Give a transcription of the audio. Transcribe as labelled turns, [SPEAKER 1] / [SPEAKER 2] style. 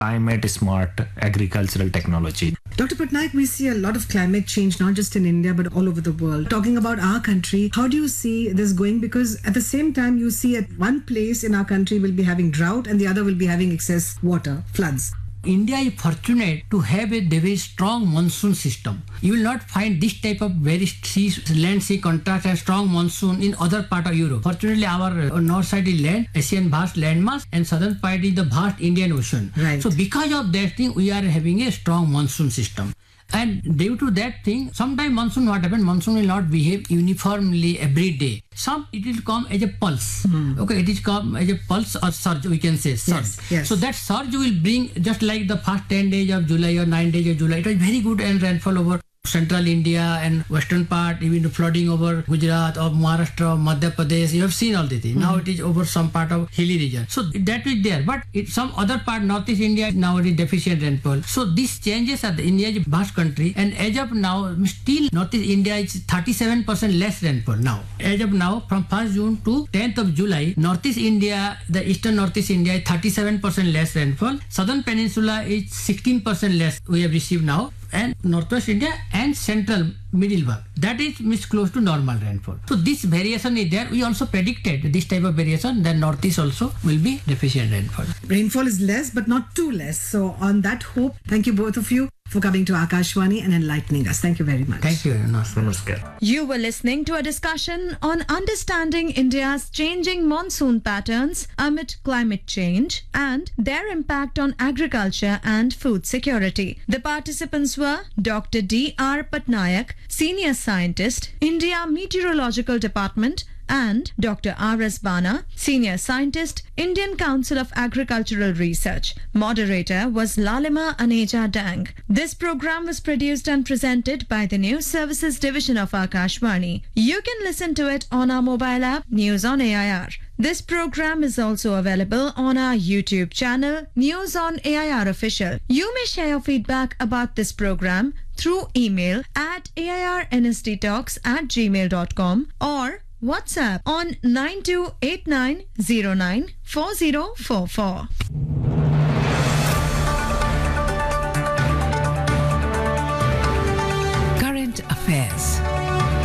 [SPEAKER 1] climate smart agricultural technology.
[SPEAKER 2] Dr. Patnaik, we see a lot of climate change, not just in India, but all over the world. Talking about our country, how do you see this going? Because at the same time, you see at one place in our country will be having drought and the other will be having excess water, floods.
[SPEAKER 3] India is fortunate to have a very strong monsoon system. You will not find this type of very land-sea contrast and strong monsoon in other part of Europe. Fortunately, our north side is land, Asian vast landmass, and southern part is the vast Indian Ocean.
[SPEAKER 2] Right.
[SPEAKER 3] So because of that thing, we are having a strong monsoon system. And due to that thing, sometimes monsoon what happen, monsoon will not behave uniformly every day. Some it will come as a pulse. Okay, it is come as a pulse or surge, we can say surge.
[SPEAKER 2] Yes.
[SPEAKER 3] So that surge will bring, just like the first 10 days of July or 9 days of July, it was very good and rainfall over central India and western part, even flooding over Gujarat or Maharashtra, Madhya Pradesh. You have seen all the things. Now it is over some part of hilly region. So that is there. But some other part, Northeast India, now it is deficient rainfall. So these changes are the India is a vast country, and as of now, still Northeast India is 37% less rainfall now. As of now, from 1st June to 10th of July, Northeast India, the eastern Northeast India is 37% less rainfall. Southern Peninsula is 16% less we have received now. And Northwest India and central middle part, that is close to normal rainfall. So this variation is there. We also predicted this type of variation, that Northeast also will be deficient rainfall.
[SPEAKER 2] Rainfall is less, but not too less. So on that hope, thank you both of you for coming to Akashvani and enlightening us. Thank you very much.
[SPEAKER 3] Thank you.
[SPEAKER 1] Namaskar.
[SPEAKER 4] You were listening to a discussion on understanding India's changing monsoon patterns amid climate change and their impact on agriculture and food security. The participants were Dr. D.R. Patnaik, Senior Scientist, India Meteorological Department, and Dr. R.S. Bana, Senior Scientist, Indian Council of Agricultural Research. Moderator was Lalima Aneja Dang. This program was produced and presented by the News Services Division of Akashvani. You can listen to it on our mobile app, News on AIR. This program is also available on our YouTube channel, News on AIR Official. You may share your feedback about this program through email at airnsdtalks@gmail.com or WhatsApp on 9289094044.